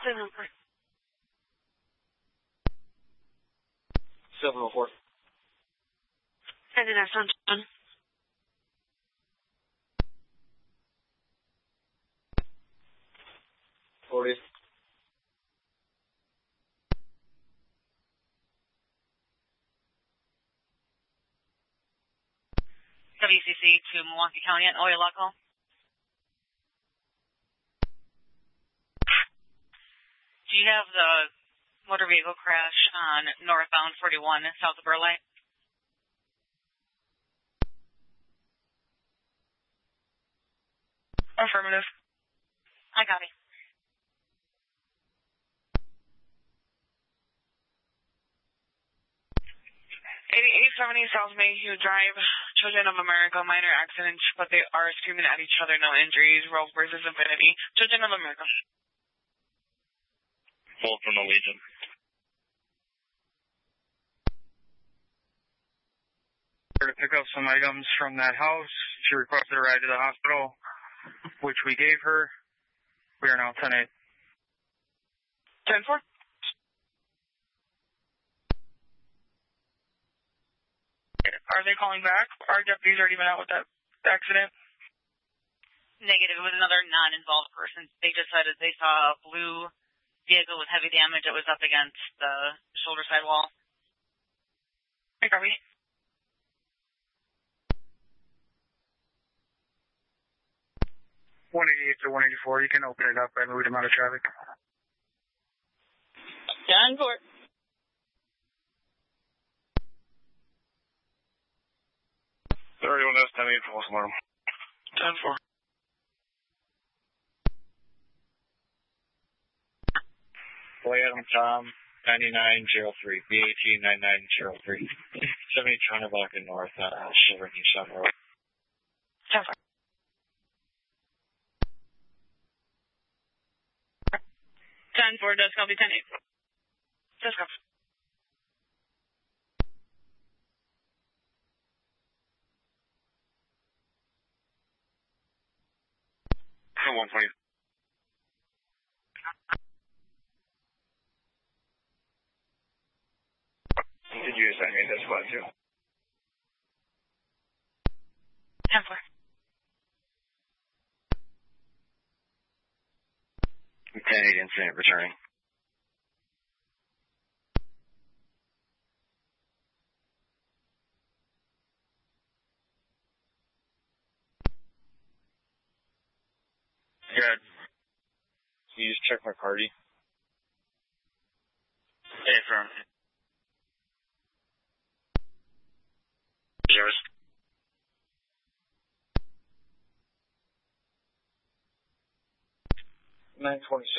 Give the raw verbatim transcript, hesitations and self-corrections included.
seven oh four. And then that's on John. forty. W C C to Milwaukee County at Oyalaco. Do you have the motor vehicle crash on northbound forty-one south of Burleigh? Affirmative. I got it. eighty-eight seventy South Mayhew Drive, Children of America, minor accidents, but they are screaming at each other, no injuries, Rove versus Infinity. Children of America. Full from the Legion. To pick up some items from that house. She requested a ride to the hospital, which we gave her. We are now ten eight. ten four. Are they calling back? Our deputies already been out with that accident? Negative. It was another non-involved person. They just said that they saw a blue vehicle with heavy damage that was up against the shoulder side wall. Hey, copy. one eighty-eight to one eighty-four. You can open it up. I moved him out of traffic. ten four. thirty-one S ten eight, false alarm. ten four. Boy Adam Tom, ninety-nine oh three, B A T ninety-nine oh three. seventy China Block in North, uh, Silver New Sun Road. ten four. ten four, does copy ten eight. Does copy. one twenty. Did you assign me this one too? ten four. ten eight incident returning. Good. Can you just check my party? Hey, firm. Yours. nine twenty-six.